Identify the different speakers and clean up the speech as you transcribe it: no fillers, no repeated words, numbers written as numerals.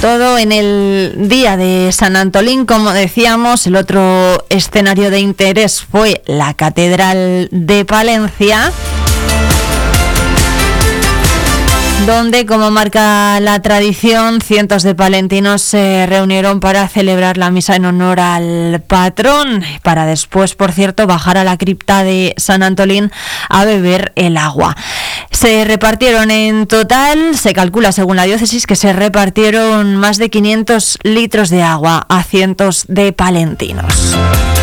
Speaker 1: Todo en el día de San Antolín, como decíamos. El otro escenario de interés fue la Catedral de Palencia, donde, como marca la tradición, cientos de palentinos se reunieron para celebrar la misa en honor al patrón, para después, por cierto, bajar a la cripta de San Antolín a beber el agua. Se repartieron en total, se calcula según la diócesis, que se repartieron más de 500 litros de agua a cientos de palentinos.